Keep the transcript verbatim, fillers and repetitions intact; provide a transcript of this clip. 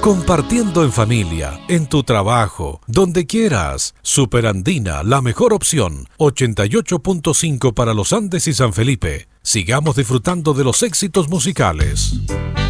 Compartiendo en familia, en tu trabajo, donde quieras. Superandina, la mejor opción. ochenta y ocho punto cinco para los Andes y San Felipe. Sigamos disfrutando de los éxitos musicales.